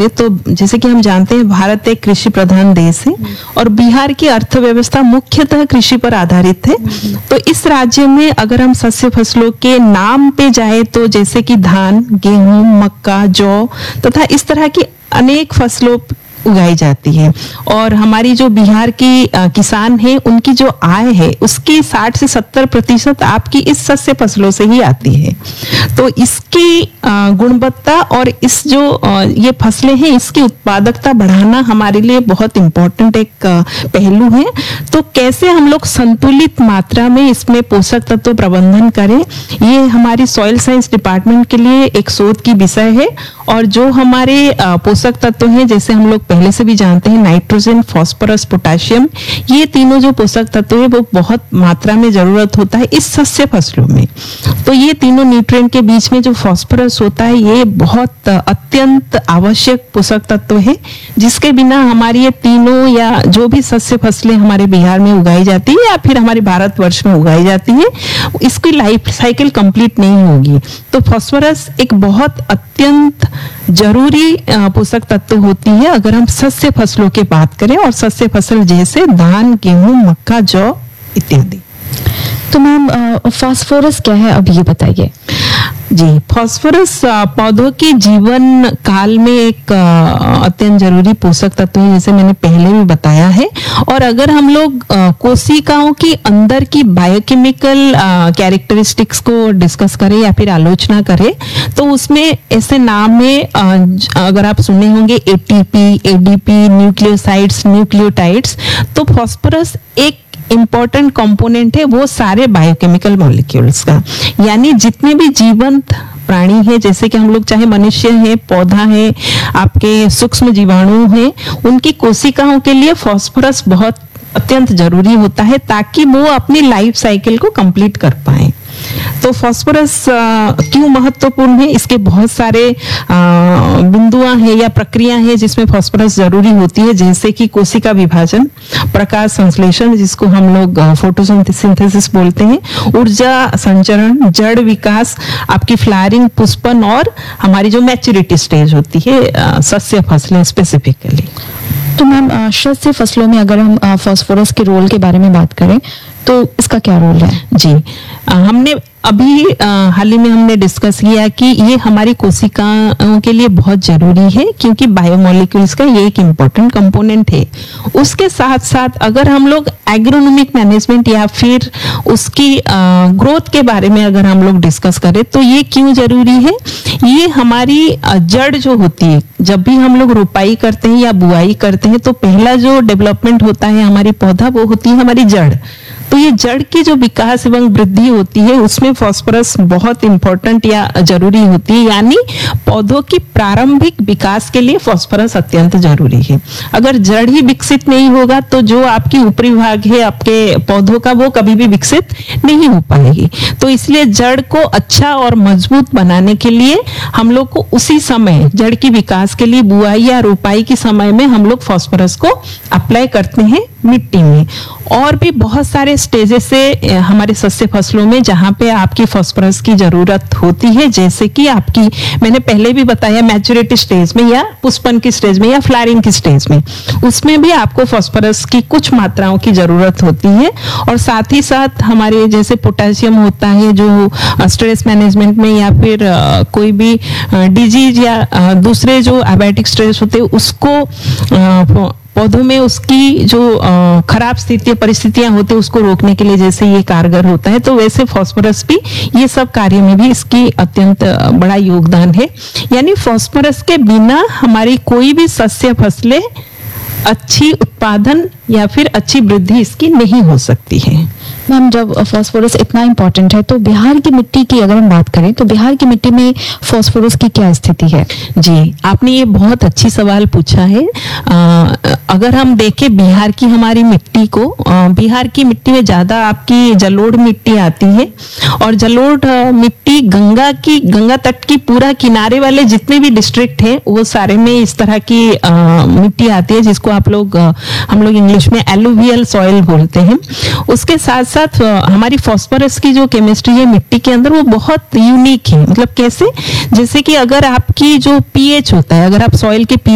करें तो जैसे कि हम जानते हैं भारत एक कृषि प्रधान देश है और बिहार की अर्थव्यवस्था मुख्यतः कृषि पर आधारित है। तो इस राज्य में अगर हम सस्य फसलों के नाम पे जाए तो जैसे कि धान, गेहूं, मक्का, जौ तथा इस तरह की अनेक फसलों उगाई जाती है और हमारी जो बिहार की किसान हैं उनकी जो आय है उसकी 60 से 70% आपकी इस सस्य फसलों से ही आती है। तो इसकी गुणवत्ता और इस जो ये फसलें हैं इसकी उत्पादकता बढ़ाना हमारे लिए बहुत इम्पोर्टेंट एक पहलू है। तो कैसे हम लोग संतुलित मात्रा में इसमें पोषक तत्व प्रबंधन करें, ये हमारी सॉइल साइंस डिपार्टमेंट के लिए एक शोध की विषय है। और जो हमारे पोषक तत्व हैं जैसे हम लोग पहले से भी जानते हैं नाइट्रोजन, फास्फोरस, पोटेशियम, ये तीनों जो पोषक तत्व है वो बहुत मात्रा में जरूरत होता है इस सस्य फसलों में। तो ये तीनों न्यूट्रिएंट के बीच में जो फास्फोरस होता है ये बहुत अत्यंत आवश्यक पोषक तत्व है जिसके बिना हमारी ये तीनों या जो भी सस्य फसलें हमारे बिहार में उगाई जाती है या फिर हमारे भारतवर्ष में उगाई जाती है इसकी लाइफ साइकिल कंप्लीट नहीं होगी। तो फास्फोरस एक बहुत अत्यंत जरूरी पोषक तत्व होती है अगर हम सस्य फसलों की बात करें और सस्य फसल जैसे धान, गेहूं, मक्का, जौ इत्यादि। तो मैम फास्फोरस क्या है अब ये बताइए। जी, फास्फोरस पौधों के जीवन काल में एक अत्यंत जरूरी पोषक तत्व है जैसे मैंने पहले भी बताया है। और अगर हम लोग कोशिकाओं के अंदर की बायोकेमिकल कैरेक्टरिस्टिक्स को डिस्कस करें या फिर आलोचना करें तो उसमें ऐसे नाम है अगर आप सुने होंगे एटीपी, एडीपी, न्यूक्लियोसाइड्स, न्यूक्लियोटाइड्स। तो फास्फोरस एक इंपॉर्टेंट कंपोनेंट है वो सारे बायोकेमिकल मॉलिक्यूल्स का, यानी जितने भी जीवंत प्राणी है जैसे कि हम लोग चाहे मनुष्य है, पौधा है, आपके सूक्ष्म जीवाणु है, उनकी कोशिकाओं के लिए फास्फोरस बहुत अत्यंत जरूरी होता है ताकि वो अपनी लाइफ साइकिल को कंप्लीट कर पाए। तो फास्फोरस क्यों महत्वपूर्ण है, इसके बहुत सारे बिंदुआं हैं या प्रक्रिया हैं जिसमें फास्फोरस जरूरी होती है जैसे कि कोशिका विभाजन, प्रकाश संश्लेषण जिसको हम लोग फोटोसिंथेसिस बोलते हैं, ऊर्जा संचरण, जड़ विकास, आपकी फ्लावरिंग, पुष्पन और हमारी जो मैच्योरिटी स्टेज होती है सस्य फसलें स्पेसिफिकली। तो मैम सस्य फसलों में अगर हम फास्फोरस के रोल के बारे में बात करें तो इसका क्या रोल है? जी, हमने अभी हाल ही में हमने डिस्कस किया कि ये हमारी कोशिकाओं के लिए बहुत जरूरी है क्योंकि बायोमोलिक्यूल्स का ये एक इम्पोर्टेंट कंपोनेंट है। उसके साथ साथ अगर हम लोग एग्रोनॉमिक मैनेजमेंट या फिर उसकी ग्रोथ के बारे में अगर हम लोग डिस्कस करें तो ये क्यों जरूरी है, ये हमारी जड़ जो होती है जब भी हम लोग रोपाई करते हैं या बुआई करते हैं तो पहला जो डेवलपमेंट होता है हमारी पौधा वो होती है हमारी जड़। तो ये जड़ की जो विकास एवं वृद्धि होती है उसमें फास्फोरस बहुत इंपॉर्टेंट या जरूरी होती है, यानी पौधों की प्रारंभिक विकास के लिए फास्फोरस अत्यंत जरूरी है। अगर जड़ ही विकसित नहीं होगा तो जो आपकी ऊपरी भाग है आपके पौधों का वो कभी भी विकसित नहीं हो पाएगी। तो इसलिए जड़ को अच्छा और मजबूत बनाने के लिए हम लोग को उसी समय जड़ की विकास के लिए बुआई या रोपाई के समय में हम लोग फास्फोरस को अप्लाई करते हैं मिट्टी में। और भी बहुत सारे स्टेजेस से हमारे सस्य फसलों में जहां पे आपकी फास्फोरस की जरूरत होती है जैसे कि आपकी मैंने पहले भी बताया मैच्योरिटी स्टेज में या पुष्पन की स्टेज में या फ्लावरिंग की स्टेज में, उसमें भी आपको फास्फोरस की कुछ मात्राओं की जरूरत होती है। और साथ ही साथ हमारे जैसे पोटेशियम होता है जो स्ट्रेस मैनेजमेंट में या फिर कोई भी डिजीज या दूसरे जो एबायोटिक स्ट्रेस होते हैं उसको पौधों में उसकी जो खराब परिस्थितियां होती है उसको रोकने के लिए जैसे ये कारगर होता है, तो वैसे फास्फोरस भी ये सब कार्य में भी इसकी अत्यंत बड़ा योगदान है। यानी फास्फोरस के बिना हमारी कोई भी सस्य फसलें अच्छी उत्पादन या फिर अच्छी वृद्धि इसकी नहीं हो सकती है। मैम जब फास्फोरस इतना इम्पोर्टेंट है तो बिहार की मिट्टी की अगर हम बात करें तो बिहार की मिट्टी में फास्फोरस की क्या स्थिति है? जी, आपने ये बहुत अच्छी सवाल पूछा है। अगर हम देखें बिहार की हमारी मिट्टी को, बिहार की मिट्टी में ज्यादा आपकी जलोढ़ मिट्टी आती है और जलोढ़ मिट्टी गंगा तट की पूरा किनारे वाले जितने भी डिस्ट्रिक्ट हैं वो सारे में इस तरह की मिट्टी आती है जिसको हम लोग इंग्लिश में एलुवियल सॉइल बोलते हैं। उसके साथ साथ हमारी फास्फोरस की जो केमिस्ट्री है मिट्टी के अंदर वो बहुत यूनिक है। मतलब कैसे, जैसे कि अगर आपकी जो पीएच होता है, अगर आप सॉइल के